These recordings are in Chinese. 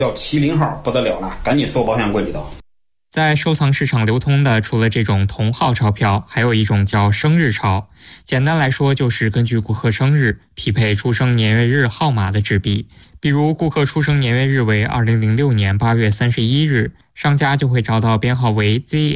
要70号不得了了，赶紧收保险柜里头。 在收藏市场流通的，除了这种同号钞票，还有一种叫生日钞。简单来说，就是根据顾客生日匹配出生年月日号码的纸币。比如顾客出生年月日为2006年8月31日，商家就会找到编号为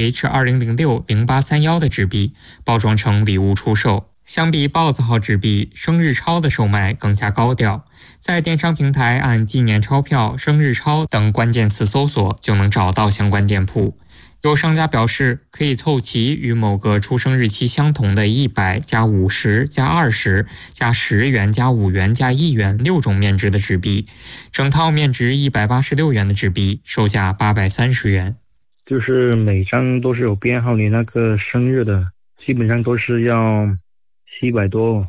ZH20060831的纸币，包装成礼物出售。相比豹子号纸币，生日钞的售卖更加高调。在电商平台按纪念钞票、生日钞等关键词搜索，就能找到相关店铺。有商家表示，可以凑齐与某个出生日期相同的100加50加20加10元加5元加1元6种面值的纸币，整套面值186元的纸币售价830元。 就是每张都是有编号你那个生日的，基本上都是要700多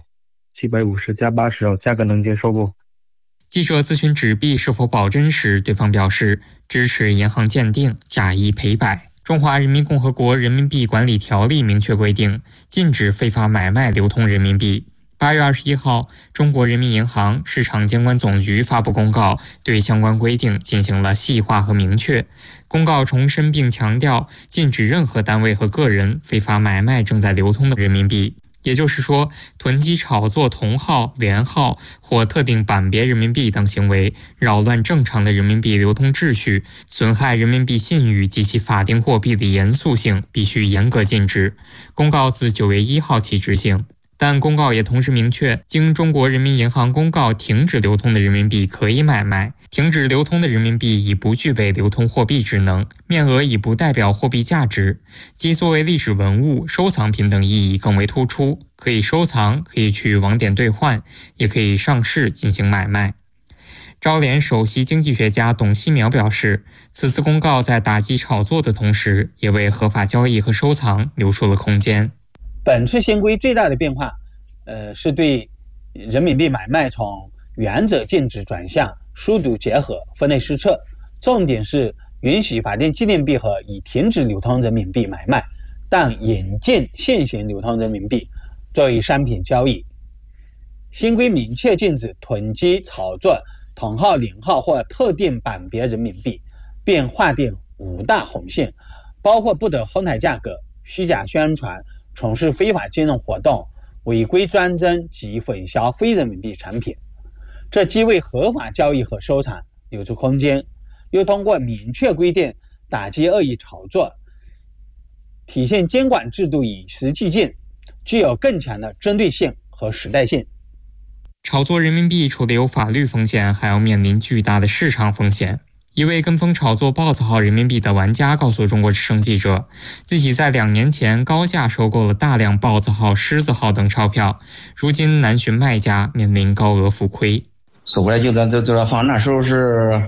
，750加80，价格能接受不？ 记者咨询纸币是否保真时，对方表示支持银行鉴定，假一赔百。中华人民共和国人民币管理条例明确规定，禁止非法买卖流通人民币。8月21号，中国人民银行市场监管总局发布公告，对相关规定进行了细化和明确。公告重申并强调，禁止任何单位和个人非法买卖正在流通的人民币。也就是说，囤积炒作同号、连号或特定版别人民币等行为，扰乱正常的人民币流通秩序，损害人民币信誉及其法定货币的严肃性，必须严格禁止。公告自9月1号起执行。但公告也同时明确，经中国人民银行公告停止流通的人民币可以买卖，停止流通的人民币已不具备流通货币职能，面额已不代表货币价值，即作为历史文物、收藏品等意义更为突出，可以收藏，可以去网点兑换，也可以上市进行买卖。招联首席经济学家董希苗表示，此次公告在打击炒作的同时，也为合法交易和收藏留出了空间。 本次新规最大的变化，是对人民币买卖从原则禁止转向疏堵结合、分类施策，重点是允许法定纪念币和已停止流通人民币买卖，但引进现行流通人民币作为商品交易。新规明确禁止囤积炒作同号、连号或特定版别人民币，并划定5大红线，包括不得哄抬价格、虚假宣传、从事非法金融活动、违规专征及混淆非人民币产品。这既为合法交易和收藏留出空间，又通过明确规定打击恶意炒作，体现监管制度与时俱进，具有更强的针对性和时代性。 炒作人民币除了有法律风险，还要面临巨大的市场风险。一位跟风炒作豹子号人民币的玩家告诉中国之声记者，自己在2年前高价收购了大量豹子号、狮子号等钞票，如今难寻卖家，面临高额浮亏。 收过来就在放，那时候是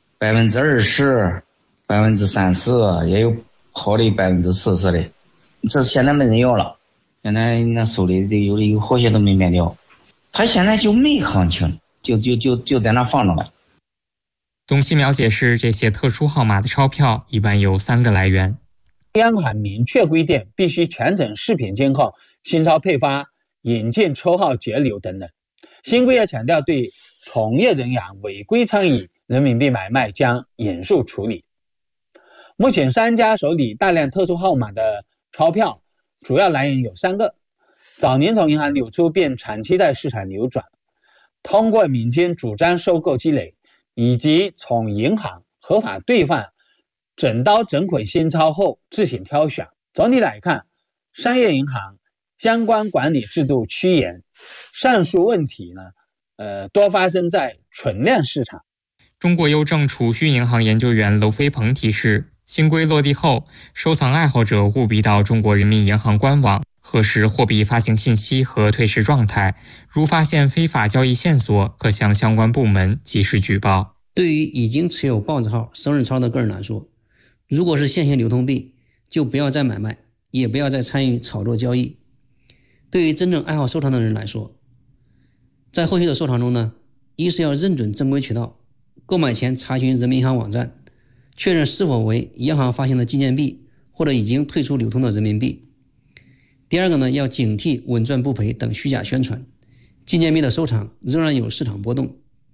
20%、30%，也有好的40%的，这现在没人要了。现在那收的有的有好些都没卖掉，他现在就没行情，就在那放着了。 董希苗解释，这些特殊号码的钞票一般有3个来源。 央行明确规定必须全程视频监控新钞配发、引进抽号截流等等。新规也强调，对从业人员违规参与人民币买卖将严肃处理。目前商家手里大量特殊号码的钞票主要来源有3个：早年从银行流出并长期在市场流转，通过民间主张收购积累，以及从银行合法兑换整刀整捆新钞后自行挑选。总体来看，商业银行相关管理制度趋严，上述问题呢，多发生在存量市场。 中国邮政储蓄银行研究员娄飞鹏提示，新规落地后，收藏爱好者务必到中国人民银行官网核实货币发行信息和退市状态，如发现非法交易线索，可向相关部门及时举报。 对于已经持有豹子号、生日钞的个人来说，如果是现行流通币，就不要再买卖，也不要再参与炒作交易。对于真正爱好收藏的人来说，在后续的收藏中呢，一是要认准正规渠道，购买前查询人民银行网站，确认是否为央行发行的纪念币或者已经退出流通的人民币。第二个呢，要警惕稳赚不赔等虚假宣传，纪念币的收藏仍然有市场波动。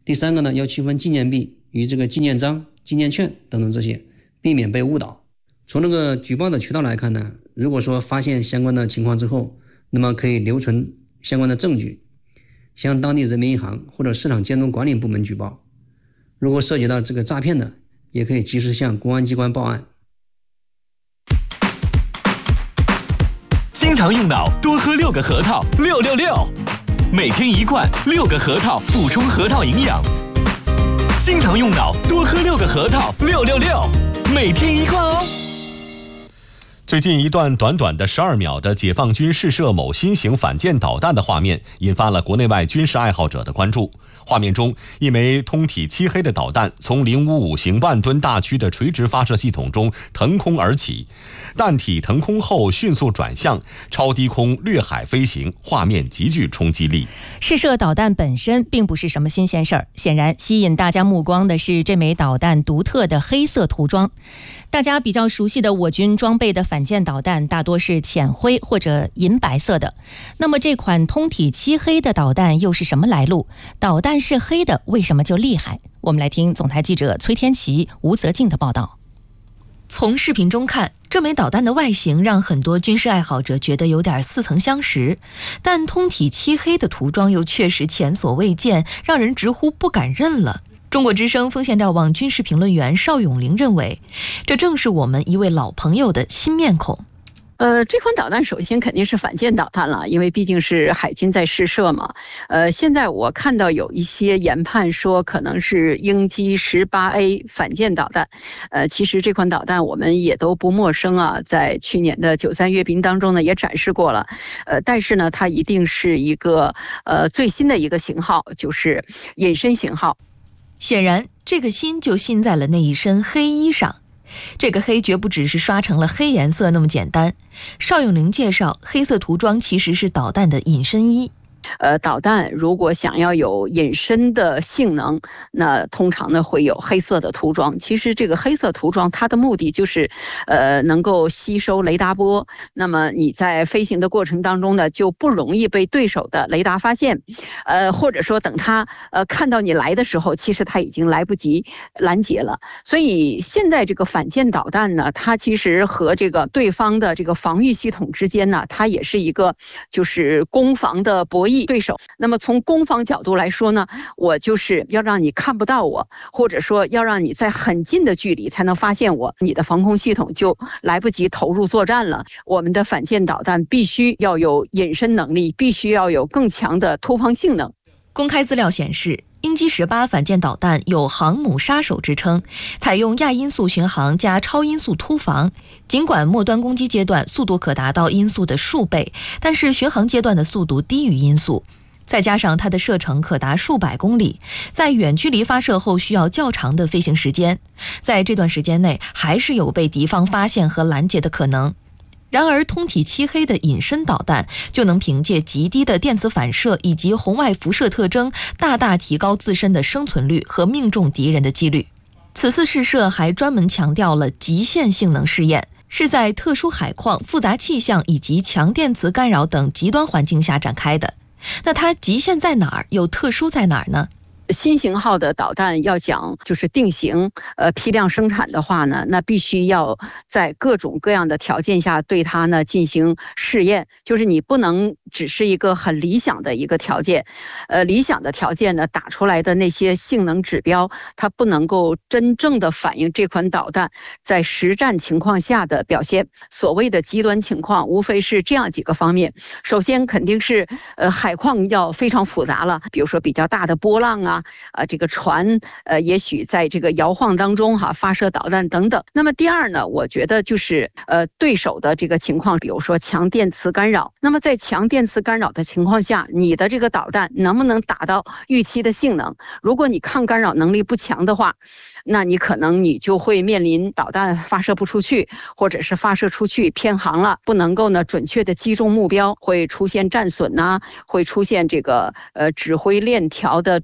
第三个呢，要区分纪念币与这个纪念章、纪念券等等这些，避免被误导。从这个举报的渠道来看呢，如果说发现相关的情况之后，那么可以留存相关的证据，向当地人民银行或者市场监督管理部门举报。如果涉及到这个诈骗的，也可以及时向公安机关报案。 经常用脑，多喝6个核桃，666，每天1罐，6个核桃补充核桃营养。经常用脑，多喝6个核桃，666，每天1罐哦。 最近一段短短的12秒的解放军试射某新型反舰导弹的画面，引发了国内外军事爱好者的关注。画面中，一枚通体漆黑的导弹从055型万吨大驱的垂直发射系统中腾空而起，弹体腾空后迅速转向，超低空掠海飞行，画面极具冲击力。 试射导弹本身并不是什么新鲜事儿，显然吸引大家目光的是这枚导弹独特的黑色涂装。大家比较熟悉的我军装备的反舰导弹大多是浅灰或者银白色的，那么这款通体漆黑的导弹又是什么来路？导弹是黑的，为什么就厉害？我们来听总台记者崔天琪、吴泽静的报道。 从视频中看，这枚导弹的外形让很多军事爱好者觉得有点似曾相识，但通体漆黑的涂装又确实前所未见，让人直呼不敢认了。中国之声风险瞭望军事评论员邵永玲认为，这正是我们一位老朋友的新面孔。 这款导弹首先肯定是反舰导弹了，因为毕竟是海军在试射嘛。现在我看到有一些研判说可能是鹰击18A 反舰导弹。其实这款导弹我们也都不陌生啊，在去年的93阅兵当中呢也展示过了。但是呢，它一定是一个最新的一个型号，就是隐身型号。 显然，这个新就新在了那一身黑衣上。这个黑绝不只是刷成了黑颜色那么简单。邵永玲介绍，黑色涂装其实是导弹的隐身衣。 导弹如果想要有隐身的性能，那通常呢会有黑色的涂装。其实这个黑色涂装它的目的就是能够吸收雷达波，那么你在飞行的过程当中呢就不容易被对手的雷达发现，或者说等他看到你来的时候，其实他已经来不及拦截了。所以现在这个反舰导弹呢，它其实和这个对方的这个防御系统之间呢，它也是一个就是攻防的博弈对手。那么从攻防角度来说呢，我就是要让你看不到我，或者说要让你在很近的距离才能发现我，你的防空系统就来不及投入作战了。我们的反舰导弹必须要有隐身能力，必须要有更强的突防性能。 公开资料显示，鹰击18反舰导弹有航母杀手之称，采用亚音速巡航加超音速突防。尽管末端攻击阶段速度可达到音速的数倍，但是巡航阶段的速度低于音速。再加上它的射程可达数百公里，在远距离发射后需要较长的飞行时间，在这段时间内还是有被敌方发现和拦截的可能。然而，通体漆黑的隐身导弹就能凭借极低的电磁反射以及红外辐射特征，大大提高自身的生存率和命中敌人的几率。此次试射还专门强调了极限性能试验，是在特殊海况、复杂气象以及强电磁干扰等极端环境下展开的。那它极限在哪儿，又特殊在哪儿呢？ 新型号的导弹要讲就是定型批量生产的话呢，那必须要在各种各样的条件下对它呢进行试验，就是你不能只是一个很理想的一个条件，理想的条件呢打出来的那些性能指标，它不能够真正的反映这款导弹在实战情况下的表现。所谓的极端情况无非是这样几个方面，首先肯定是海况要非常复杂了，比如说比较大的波浪啊，这个船也许在这个摇晃当中发射导弹等等。那么第二呢，我觉得就是对手的这个情况，比如说强电磁干扰。那么在强电磁干扰的情况下，你的这个导弹能不能达到预期的性能？如果你抗干扰能力不强的话，那你可能你就会面临导弹发射不出去，或者是发射出去偏航了，不能够呢准确的击中目标，会出现战损呐，会出现这个指挥链条的中断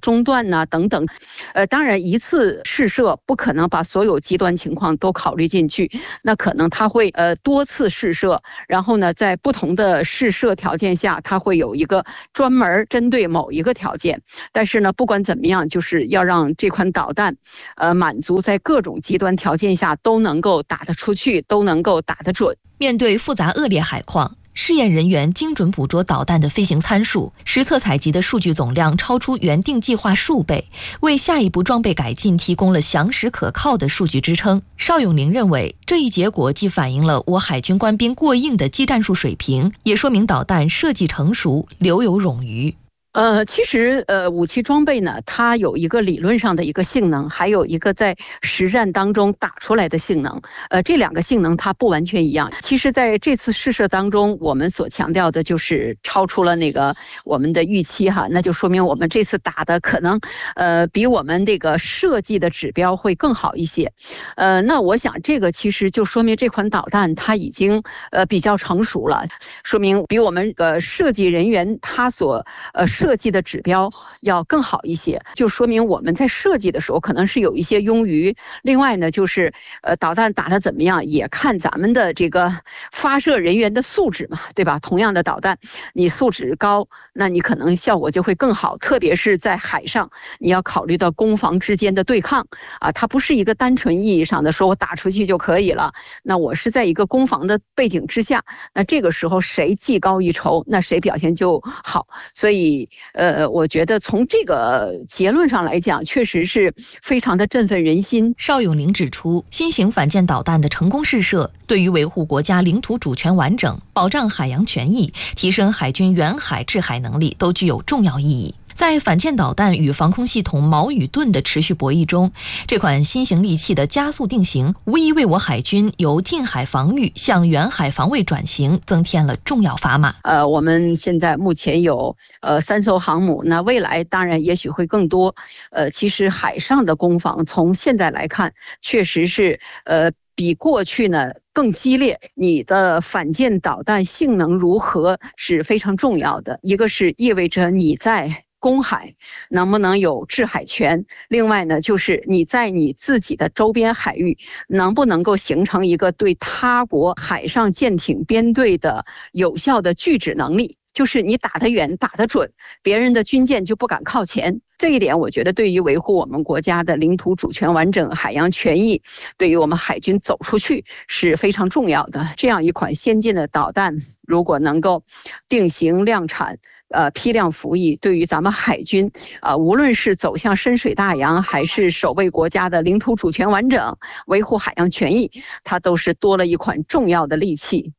验呐等等。当然一次试射不可能把所有极端情况都考虑进去，那可能它会多次试射，然后呢在不同的试射条件下，它会有一个专门针对某一个条件。但是呢不管怎么样，就是要让这款导弹满足在各种极端条件下都能够打得出去，都能够打得准。 面对复杂恶劣海况，试验人员精准捕捉导弹的飞行参数，实测采集的数据总量超出原定计划数倍，为下一步装备改进提供了详实可靠的数据支撑。邵永龄认为，这一结果既反映了我海军官兵过硬的技战术水平，也说明导弹设计成熟，留有冗余。 其实武器装备呢，它有一个理论上的一个性能，还有一个在实战当中打出来的性能。这两个性能它不完全一样。其实在这次试射当中，我们所强调的就是超出了那个我们的预期哈，那就说明我们这次打的可能比我们这个设计的指标会更好一些。那我想这个其实就说明这款导弹它已经比较成熟了，说明比我们设计人员他所设计的指标要更好一些，就说明我们在设计的时候可能是有一些庸余。另外呢，就是导弹打得怎么样，也看咱们的这个发射人员的素质嘛，对吧？同样的导弹，你素质高，那你可能效果就会更好。特别是在海上，你要考虑到攻防之间的对抗啊，它不是一个单纯意义上的说我打出去就可以了。那我是在一个攻防的背景之下，那这个时候谁技高一筹，那谁表现就好。所以我觉得从这个结论上来讲，确实是非常的振奋人心。 邵永龄指出，新型反舰导弹的成功试射，对于维护国家领土主权完整、保障海洋权益、提升海军远海制海能力都具有重要意义。在反舰导弹与防空系统矛与盾的持续博弈中，这款新型利器的加速定型，无疑为我海军由近海防御向远海防卫转型增添了重要砝码。 我们现在目前有3艘航母，那未来当然也许会更多。其实海上的攻防从现在来看，确实是比过去呢更激烈。你的反舰导弹性能如何是非常重要的，一个是意味着你在公海能不能有制海权，另外呢就是你在你自己的周边海域能不能够形成一个对他国海上舰艇编队的有效的拒止能力，就是你打得远打得准，别人的军舰就不敢靠前。这一点我觉得对于维护我们国家的领土主权完整、海洋权益，对于我们海军走出去是非常重要的。这样一款先进的导弹如果能够定型量产，批量服役，对于咱们海军无论是走向深水大洋，还是守卫国家的领土主权完整、维护海洋权益，它都是多了一款重要的利器。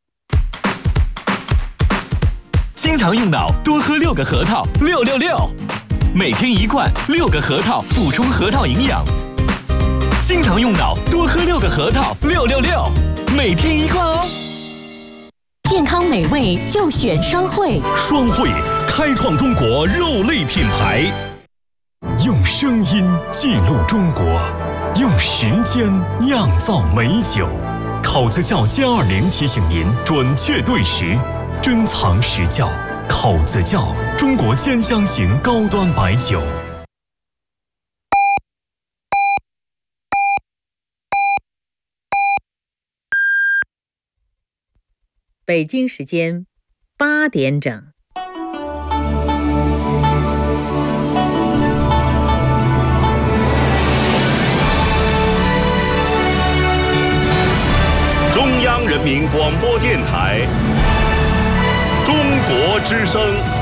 经常用脑，多喝6个核桃，666，每天1罐6个核桃，补充核桃营养。经常用脑，多喝6个核桃，666，每天1罐哦。 健康美味就选双汇， 双汇开创中国肉类品牌， 用声音记录中国，用时间酿造美酒。考子窖+20提醒您准确对时，珍藏实窖。考子窖，中国兼香型高端白酒。 北京时间8点整。 中央人民广播电台，中国之声。